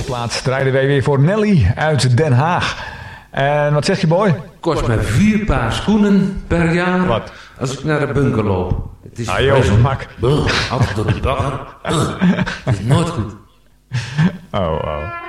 plaats draaiden wij weer voor Nelly uit Den Haag. En wat zeg je, boy? Kost me 4 paar schoenen per jaar. Wat? Als ik naar de bunker loop. Het is mak. Altijd door de bagger. Het is nooit goed. Oh.